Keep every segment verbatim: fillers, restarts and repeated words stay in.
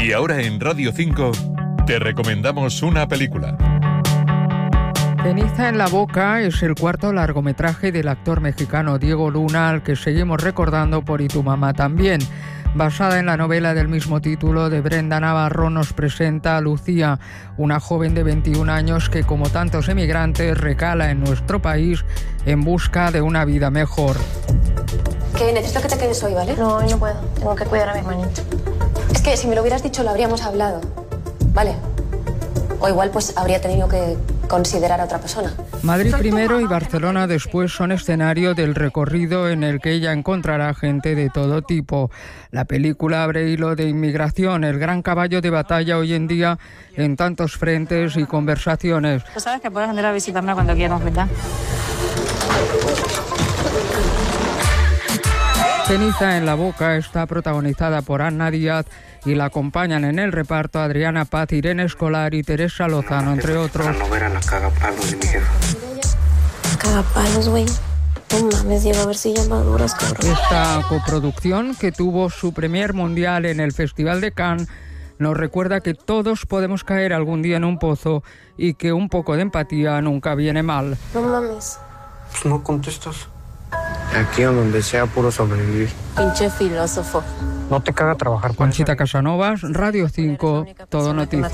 Y ahora en Radio cinco te recomendamos una película. Ceniza en la boca es el cuarto largometraje del actor mexicano Diego Luna, al que seguimos recordando por Y tu mamá también. Basada en la novela del mismo título de Brenda Navarro, nos presenta a Lucía, una joven de veintiún años que, como tantos emigrantes, recala en nuestro país en busca de una vida mejor. Que necesito que te quedes hoy, ¿vale? No, hoy no puedo. Tengo que cuidar a mi hermanito. Es que si me lo hubieras dicho lo habríamos hablado, ¿vale? O igual pues habría tenido que considerar a otra persona. Madrid primero y Barcelona después son escenario del recorrido en el que ella encontrará gente de todo tipo. La película abre hilo de inmigración, el gran caballo de batalla hoy en día en tantos frentes y conversaciones. Tú sabes que puedes venir a visitarme cuando quieras, ¿verdad? Ceniza en la boca está protagonizada por Ana Díaz y la acompañan en el reparto Adriana Paz, Irene Escolar y Teresa Lozano, entre otros. Para no ver a la cagapalos de mi jefa. Cagapalos, güey. No mames, lleva a ver si ya maduras, cabrón. Esta coproducción, que tuvo su premier mundial en el Festival de Cannes, nos recuerda que todos podemos caer algún día en un pozo y que un poco de empatía nunca viene mal. No mames. Pues no contestas. Aquí o donde sea, puro sobrevivir. Pinche filósofo. No te caga trabajar con Conchita Casanovas, Radio cinco, Todo Noticias.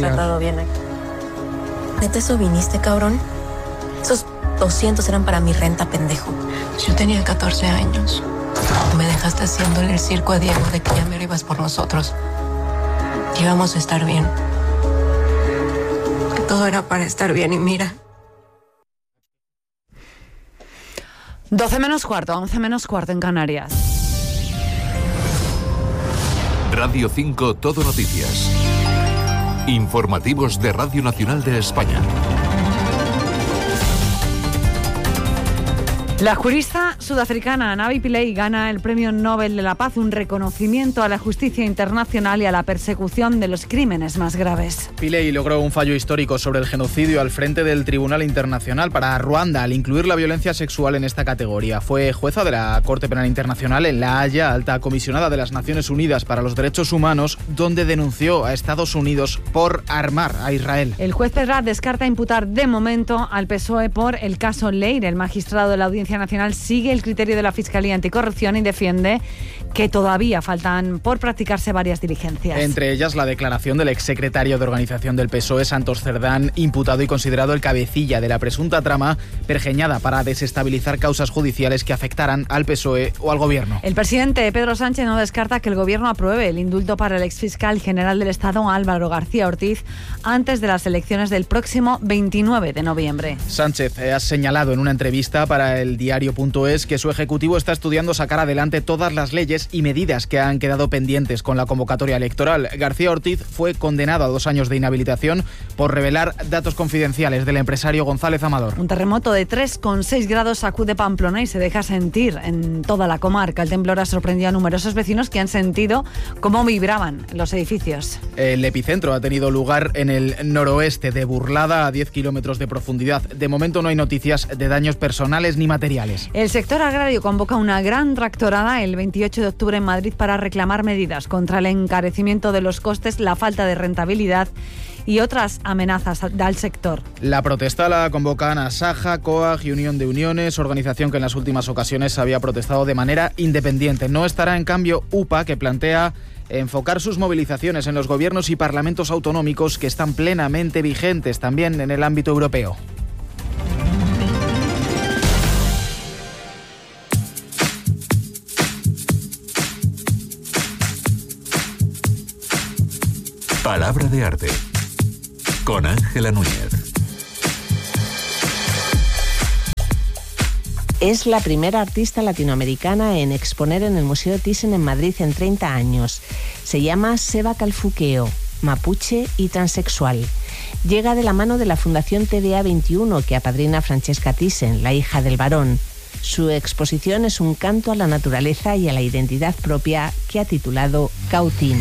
¿Neta eso viniste, cabrón? Esos doscientos eran para mi renta, pendejo. Yo tenía catorce años. Me dejaste haciéndole el circo a Diego de que ya me ibas por nosotros. Que íbamos a estar bien. Que todo era para estar bien y mira. doce menos cuarto, once menos cuarto en Canarias. Radio cinco Todo Noticias. Informativos de Radio Nacional de España. La jurista sudafricana Navi Pillay gana el Premio Nobel de la Paz, un reconocimiento a la justicia internacional y a la persecución de los crímenes más graves. Pillay logró un fallo histórico sobre el genocidio al frente del Tribunal Internacional para Ruanda al incluir la violencia sexual en esta categoría. Fue jueza de la Corte Penal Internacional en La Haya, alta comisionada de las Naciones Unidas para los Derechos Humanos, donde denunció a Estados Unidos por armar a Israel. El juez Pedrat descarta imputar de momento al P S O E por el caso Leire. El magistrado de la Audiencia Nacional sigue el criterio de la Fiscalía Anticorrupción y defiende que todavía faltan por practicarse varias diligencias. Entre ellas la declaración del exsecretario de organización del P S O E, Santos Cerdán, imputado y considerado el cabecilla de la presunta trama pergeñada para desestabilizar causas judiciales que afectaran al P S O E o al Gobierno. El presidente Pedro Sánchez no descarta que el Gobierno apruebe el indulto para el exfiscal general del Estado, Álvaro García Ortiz, antes de las elecciones del próximo veintinueve de noviembre. Sánchez ha señalado en una entrevista para el diario punto es que su ejecutivo está estudiando sacar adelante todas las leyes y medidas que han quedado pendientes con la convocatoria electoral. García Ortiz fue condenado a dos años de inhabilitación por revelar datos confidenciales del empresario González Amador. Un terremoto de tres coma seis grados sacude Pamplona y se deja sentir en toda la comarca. El temblor ha sorprendido a numerosos vecinos que han sentido cómo vibraban los edificios. El epicentro ha tenido lugar en el noroeste de Burlada, a diez kilómetros de profundidad. De momento no hay noticias de daños personales ni materiales. El sector agrario convoca una gran tractorada el veintiocho de octubre en Madrid para reclamar medidas contra el encarecimiento de los costes, la falta de rentabilidad y otras amenazas al sector. La protesta la convocan Asaja, COAG y Unión de Uniones, organización que en las últimas ocasiones había protestado de manera independiente. No estará en cambio U P A, que plantea enfocar sus movilizaciones en los gobiernos y parlamentos autonómicos que están plenamente vigentes también en el ámbito europeo. Palabra de arte con Ángela Núñez. Es la primera artista latinoamericana en exponer en el Museo Thyssen en Madrid en treinta años. Se llama Seba Calfuqueo, mapuche y transexual. Llega de la mano de la Fundación T D A veintiuno, que apadrina a Francesca Thyssen, la hija del varón. Su exposición es un canto a la naturaleza y a la identidad propia que ha titulado Cautín.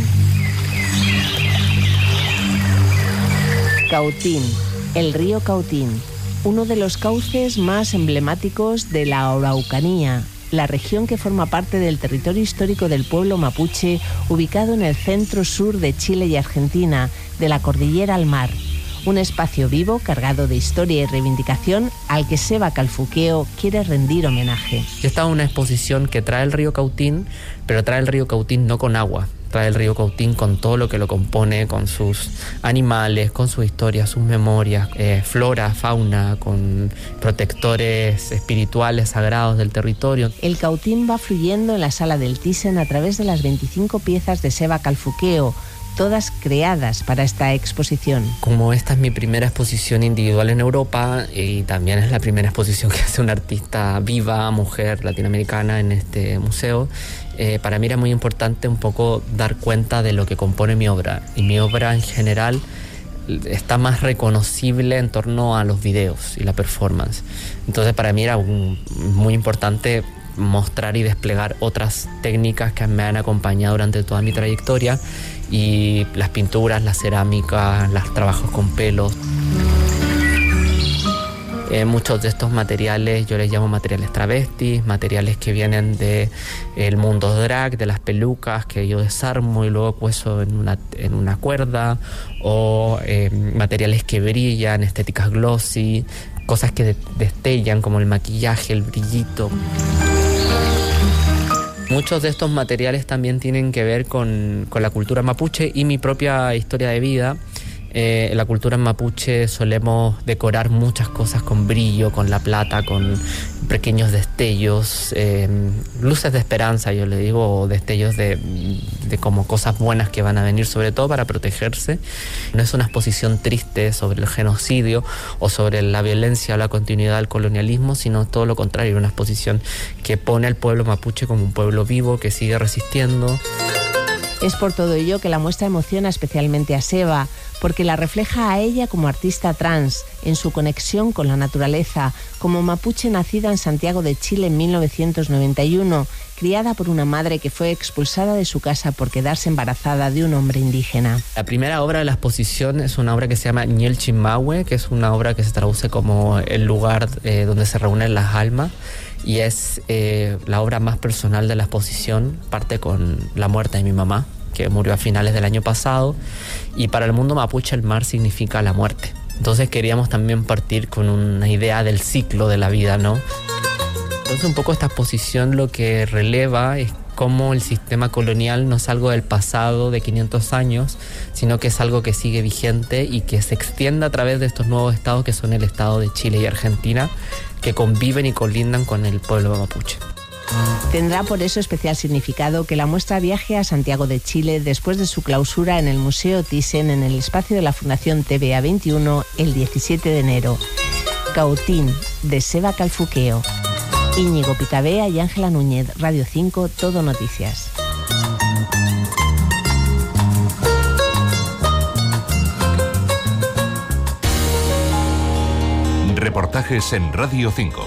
Cautín, el río Cautín, uno de los cauces más emblemáticos de la Araucanía, la región que forma parte del territorio histórico del pueblo mapuche, ubicado en el centro-sur de Chile y Argentina, de la cordillera al mar. Un espacio vivo, cargado de historia y reivindicación, al que Seba Calfuqueo quiere rendir homenaje. Esta es una exposición que trae el río Cautín, pero trae el río Cautín no con agua, trae el río Cautín con todo lo que lo compone, con sus animales, con su historia, sus memorias, eh, flora, fauna, con protectores espirituales sagrados del territorio. El Cautín va fluyendo en la sala del Thyssen a través de las veinticinco piezas de Seba Calfuqueo, todas creadas para esta exposición. Como esta es mi primera exposición individual en Europa y también es la primera exposición que hace una artista viva, mujer latinoamericana en este museo, eh, para mí era muy importante un poco dar cuenta de lo que compone mi obra. Y mi obra en general está más reconocible en torno a los videos y la performance. Entonces para mí era un, muy importante mostrar y desplegar otras técnicas que me han acompañado durante toda mi trayectoria, y las pinturas, la cerámica, los trabajos con pelos. Eh, muchos de estos materiales yo les llamo materiales travestis, materiales que vienen del mundo drag, de las pelucas que yo desarmo y luego cuezo en una, en una cuerda, o eh, materiales que brillan, estéticas glossy, cosas que destellan como el maquillaje, el brillito. Muchos de estos materiales también tienen que ver con, con la cultura mapuche y mi propia historia de vida. Eh, en la cultura mapuche solemos decorar muchas cosas con brillo, con la plata, con pequeños destellos, eh, luces de esperanza, yo le digo, o destellos de, de como cosas buenas que van a venir, sobre todo para protegerse. No es una exposición triste sobre el genocidio o sobre la violencia o la continuidad del colonialismo, sino todo lo contrario, una exposición que pone al pueblo mapuche como un pueblo vivo que sigue resistiendo. Es por todo ello que la muestra emociona especialmente a Seba, porque la refleja a ella como artista trans, en su conexión con la naturaleza, como mapuche nacida en Santiago de Chile en mil novecientos noventa y uno, criada por una madre que fue expulsada de su casa por quedarse embarazada de un hombre indígena. La primera obra de la exposición es una obra que se llama Ñelchimahue, que es una obra que se traduce como el lugar eh, donde se reúnen las almas, y es eh, la obra más personal de la exposición. Parte con la muerte de mi mamá, que murió a finales del año pasado, y para el mundo mapuche el mar significa la muerte. Entonces queríamos también partir con una idea del ciclo de la vida, ¿no? Entonces un poco esta exposición lo que releva es cómo el sistema colonial no es algo del pasado de quinientos años, sino que es algo que sigue vigente y que se extiende a través de estos nuevos estados que son el estado de Chile y Argentina, que conviven y colindan con el pueblo mapuche. Tendrá por eso especial significado que la muestra viaje a Santiago de Chile después de su clausura en el Museo Thyssen en el espacio de la Fundación T V A veintiuno el diecisiete de enero. Cautín, de Seba Calfuqueo. Íñigo Picabea y Ángela Núñez, Radio cinco, Todo Noticias. Reportajes en Radio cinco.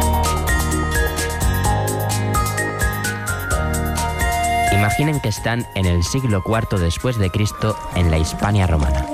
Imaginen que están en el siglo cuarto después de Cristo en la Hispania romana.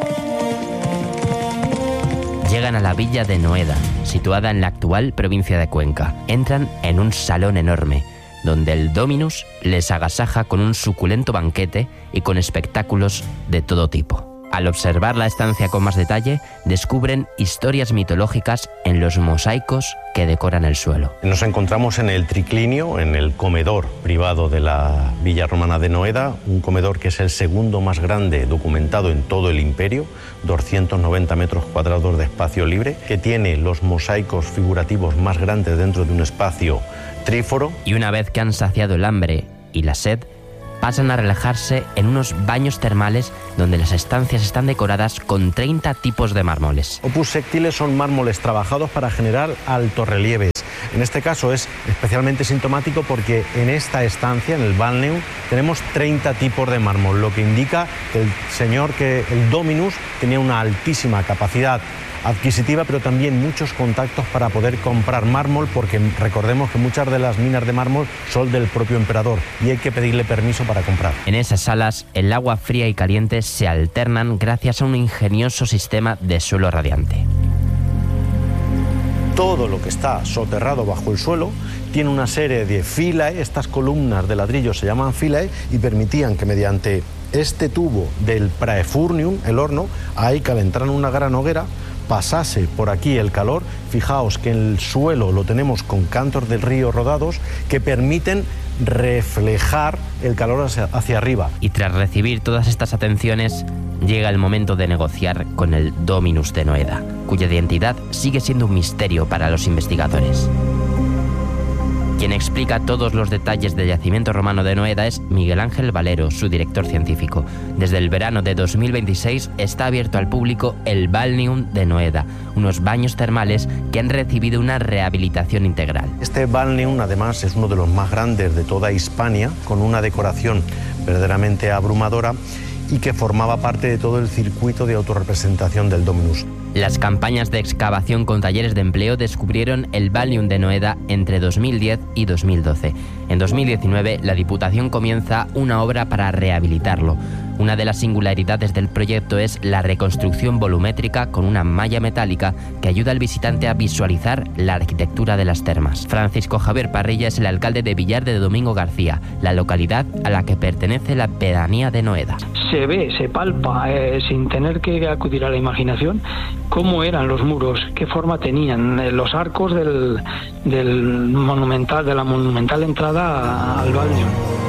Llegan a la villa de Noeda, situada en la actual provincia de Cuenca. Entran en un salón enorme, donde el Dominus les agasaja con un suculento banquete y con espectáculos de todo tipo. Al observar la estancia con más detalle, descubren historias mitológicas en los mosaicos que decoran el suelo. Nos encontramos en el triclinio, en el comedor privado de la Villa Romana de Noeda, un comedor que es el segundo más grande documentado en todo el imperio, doscientos noventa metros cuadrados de espacio libre, que tiene los mosaicos figurativos más grandes dentro de un espacio tríforo. Y una vez que han saciado el hambre y la sed, pasan a relajarse en unos baños termales donde las estancias están decoradas con treinta tipos de mármoles. Opus sectiles son mármoles trabajados para generar altorrelieves. En este caso es especialmente sintomático porque en esta estancia, en el Balneum, tenemos treinta tipos de mármol, lo que indica que el señor, que el Dominus, tenía una altísima capacidad adquisitiva, pero también muchos contactos para poder comprar mármol, porque recordemos que muchas de las minas de mármol son del propio emperador y hay que pedirle permiso para comprar. En esas salas, el agua fría y caliente se alternan gracias a un ingenioso sistema de suelo radiante. todo lo que está soterrado bajo el suelo tiene una serie de filae. Estas columnas de ladrillo se llaman filae y permitían que mediante este tubo del praefurnium, el horno, ahí calentaran una gran hoguera, pasase por aquí el calor. Fijaos que el suelo lo tenemos con cantos del río rodados que permiten reflejar el calor hacia, hacia arriba. Y tras recibir todas estas atenciones, llega el momento de negociar con el Dominus de Noeda, cuya identidad sigue siendo un misterio para los investigadores. Quien explica todos los detalles del yacimiento romano de Noeda es Miguel Ángel Valero, su director científico. Desde el verano de dos mil veintiséis está abierto al público el Balneum de Noeda, unos baños termales que han recibido una rehabilitación integral. Este Balneum, además, es uno de los más grandes de toda Hispania, con una decoración verdaderamente abrumadora y que formaba parte de todo el circuito de autorrepresentación del Dominus. Las campañas de excavación con talleres de empleo descubrieron el Balneum de Noeda entre dos mil diez y dos mil doce. En dos mil diecinueve, la Diputación comienza una obra para rehabilitarlo. Una de las singularidades del proyecto es la reconstrucción volumétrica con una malla metálica que ayuda al visitante a visualizar la arquitectura de las termas. Francisco Javier Parrilla es el alcalde de Villar de Domingo García, la localidad a la que pertenece la pedanía de Noeda. Se ve, se palpa, eh, sin tener que acudir a la imaginación, cómo eran los muros, qué forma tenían, eh, los arcos del, del monumental, de la monumental entrada al Balneum.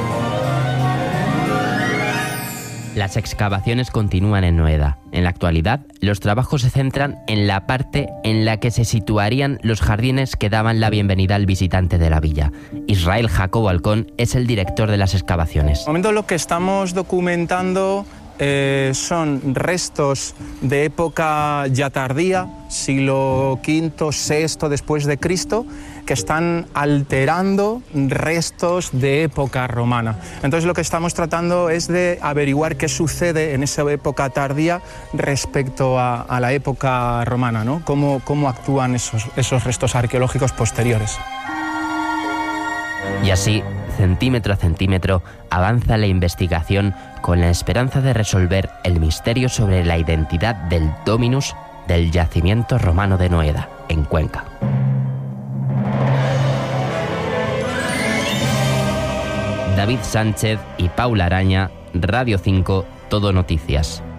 Las excavaciones continúan en Noeda. En la actualidad, los trabajos se centran en la parte en la que se situarían los jardines que daban la bienvenida al visitante de la villa. Israel Jacobo Alcón es el director de las excavaciones. En el momento lo que estamos documentando eh, son restos de época ya tardía, siglo quinto, sexto después de Cristo, que están alterando restos de época romana. Entonces lo que estamos tratando es de averiguar qué sucede en esa época tardía respecto a, a la época romana, ¿no? Cómo, cómo actúan esos, esos restos arqueológicos posteriores. Y así, centímetro a centímetro, avanza la investigación con la esperanza de resolver el misterio sobre la identidad del Dominus del yacimiento romano de Noeda, en Cuenca. David Sánchez y Paula Araña, Radio cinco, Todo Noticias.